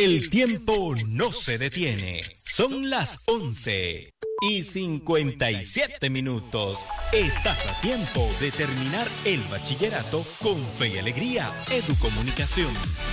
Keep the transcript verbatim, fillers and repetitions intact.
El tiempo no se detiene. Son las once y cincuenta y siete minutos. Estás a tiempo de terminar el bachillerato con fe y alegría. Educomunicación.